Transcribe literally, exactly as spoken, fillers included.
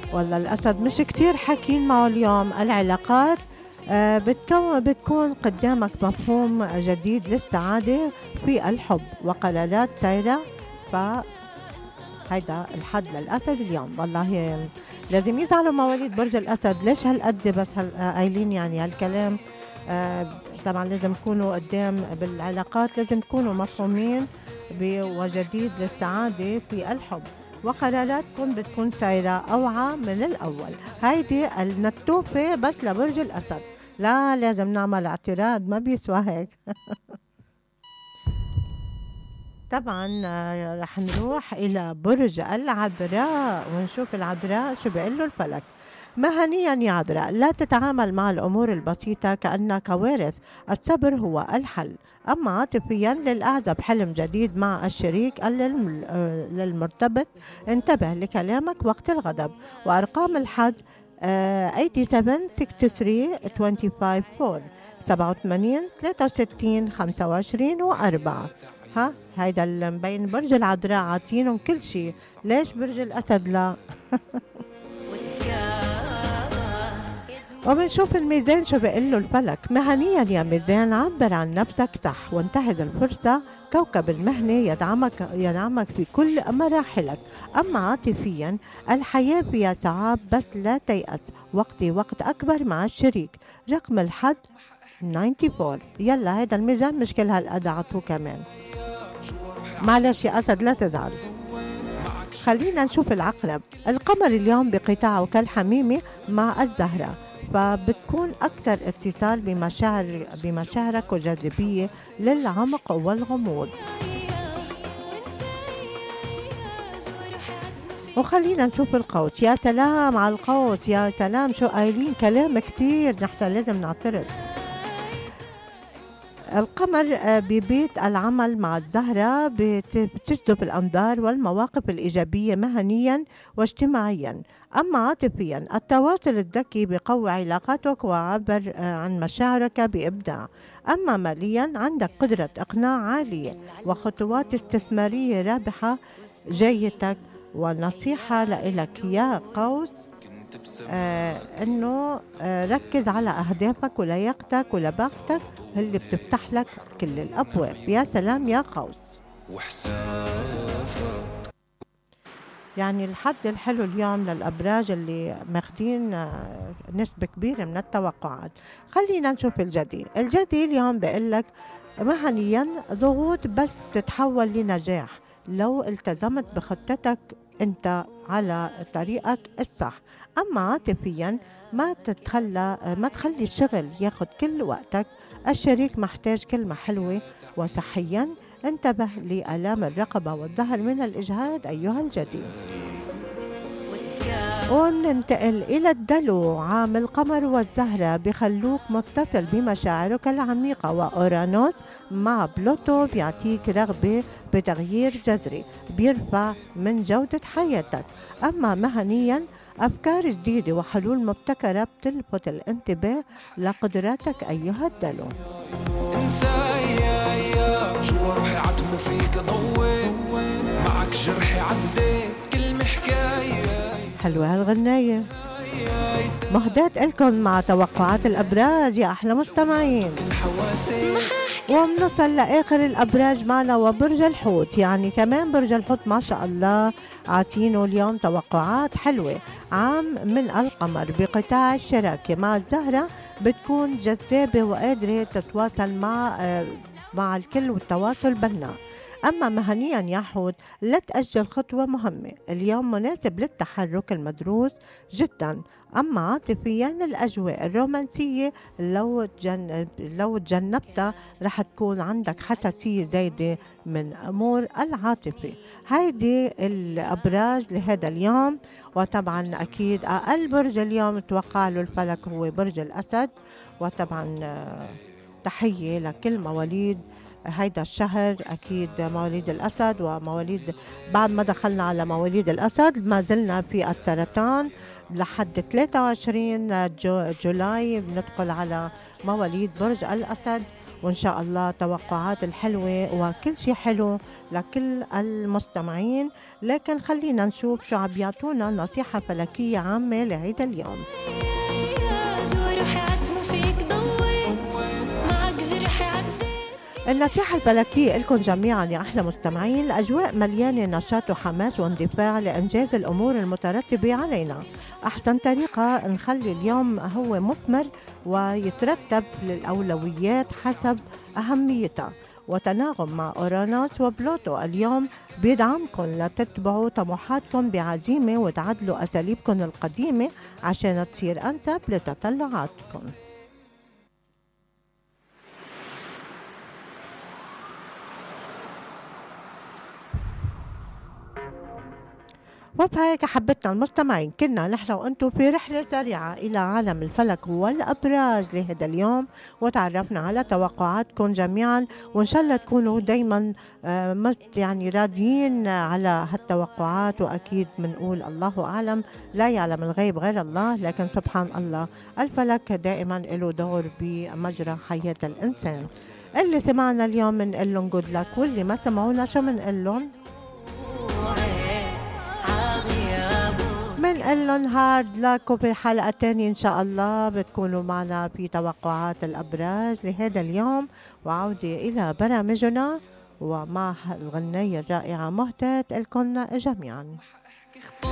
والله الأسد مش كتير حكين معه اليوم. العلاقات آه بتكون بتكون قدامك مفهوم جديد للسعادة في الحب وقرارات سيرة. فهيدا الحد للأسد اليوم. والله لازم يزعلوا مواليد برج الأسد. ليش هالقد بس قايلين يعني هالكلام؟ آه طبعا لازم تكونوا قدام بالعلاقات، لازم تكونوا مفهومين وجديد للسعادة في الحب، وقراراتكم بتكون سايرة أوعى من الأول. هيدي النتوفة بس لبرج الأسد. لا لازم نعمل اعتراض، ما بيسوى هيك. طبعا آه، رح نروح إلى برج العذراء ونشوف العذراء شو بيقول له الفلك. مهنيا يا عذراء، لا تتعامل مع الأمور البسيطة كأنها كوارث، الصبر هو الحل. أما عاطفيا للأعزب حلم جديد مع الشريك للم- آه، للمرتبط، انتبه لكلامك وقت الغضب. وأرقام الحظ آه، سبعة وثمانين ستة وعشرين خمسة وعشرين أربعة، سبعة وثمانين ثلاثة وستين خمسة وعشرين وأربعة. ها هيدا اللي مبين برج العذراء عاطينهم كل شيء، ليش برج الأسد لا؟ وبنشوف الميزان شو بيقول له الفلك. مهنيا يا ميزان، عبر عن نفسك صح وانتهز الفرصة. كوكب المهنة يدعمك يدعمك في كل مراحلك. أما عاطفيا الحياة فيها صعاب بس لا تيأس، وقتي وقت أكبر مع الشريك. رقم الحظ أربعة وتسعين. يلا هيدا الميزان مش كل هالقد عطوه كمان. معلش يا أسد لا تزعل. خلينا نشوف العقرب. القمر اليوم بقطاعه كالحميمة مع الزهرة، فبتكون أكثر اتصال بمشاعر بمشاعرك وجاذبية للعمق والغموض. وخلينا نشوف القوس. يا سلام على القوس، يا سلام شو قايلين كلام كتير، نحن لازم نعترض. القمر آه، ببيت العمل مع الزهرة بت- بتجذب الأنظار والمواقف الإيجابية مهنيا واجتماعيا. أما عاطفيا التواصل الذكي بقوي علاقاتك وعبر آه، عن مشاعرك بإبداع. أما ماليا عندك قدرة إقناع عالية وخطوات استثمارية رابحة جايتك. والنصيحة لإلك يا قوس آه انه آه ركز على اهدافك ولياقتك ولباقتك اللي بتفتح لك كل الابواب. يا سلام يا قوس. يعني الحظ الحلو اليوم للابراج اللي ماخدين آه نسبة كبيرة من التوقعات. خلينا نشوف الجدي. الجدي اليوم بيقول لك مهنيا ضغوط بس بتتحول لنجاح لو التزمت بخطتك انت على طريقك الصح. اما عاطفيا ما تتخلى ما تخلي الشغل ياخد كل وقتك. الشريك محتاج كلمة حلوة. وصحيا انتبه لآلام الرقبة والظهر من الإجهاد أيها الجدي. وننتقل إلى الدلو. عام القمر والزهرة بخلوك متصل بمشاعرك العميقة، وأورانوس مع بلوتو بيعطيك رغبة بتغيير جذري بيرفع من جودة حياتك. أما مهنيا أفكار جديدة وحلول مبتكرة بتلفت الانتباه لقدراتك أيها الدلو. انسايا يا شو روحي عتمو فيك ضوي معك جرحي عدي كلمة حكاية. حلوة هالغناية. مهدات لكم مع توقعات الأبراج يا أحلى مستمعين. ومنصل لآخر الأبراج معنا وبرج الحوت. يعني كمان برج الحوت ما شاء الله عاطينه اليوم توقعات حلوة. عام من القمر بقطاع الشراكة مع الزهرة بتكون جذابة وقادرة تتواصل مع آه، مع الكل والتواصل بناء. أما مهنيا يا حوت لا تأجل خطوة مهمة. اليوم مناسب للتحرك المدروس جدا. أما عاطفيا الأجواء الرومانسية لو تجن... لو تجنبتها رح تكون عندك حساسية زايدة من أمور العاطفة. هيدي الأبراج لهذا اليوم. وطبعا أكيد أقل برج اليوم توقع له الفلك هو برج الأسد. وطبعا آه، تحية لكل مواليد هيدا الشهر، أكيد مواليد الأسد ومواليد. بعد ما دخلنا على مواليد الأسد ما زلنا في السرطان لحد ثلاثة وعشرين جو جولاي بندخل على مواليد برج الأسد. وإن شاء الله توقعات الحلوة وكل شيء حلو لكل المستمعين. لكن خلينا نشوف شو عم بيعطونا نصيحة فلكية عامة لهيدا اليوم. النصيحة الفلكية لكم جميعا يا أحلى مستمعين: الأجواء مليانة نشاط وحماس واندفاع لإنجاز الأمور المترتبة علينا. أحسن طريقة نخلي اليوم هو مثمر ويترتب للأولويات حسب أهميتها، وتناغم مع أورانوس وبلوتو اليوم بيدعمكم لتتبعوا طموحاتكم بعزيمة وتعدلوا أساليبكم القديمة عشان تصير أنسب لتطلعاتكم. وبهيك حبتنا المستمعين كنا نحن وانتم في رحلة سريعة إلى عالم الفلك والأبراج لهذا اليوم، وتعرفنا على توقعاتكم جميعا، وإن شاء الله تكونوا دايما مست يعني راضيين على هالتوقعات. وأكيد منقول الله أعلم، لا يعلم الغيب غير الله، لكن سبحان الله الفلك دائما له دور بمجرى حياة الإنسان. اللي سمعنا اليوم بنقول لهم جود لك، واللي ما سمعونا شو بنقول لهم؟ بنقول لهم هارد لك. وفي الحلقة الثانية إن شاء الله بتكونوا معنا في توقعات الأبراج لهذا اليوم، وعودة إلى برامجنا ومع الغنية الرائعة مهتة لكم جميعا.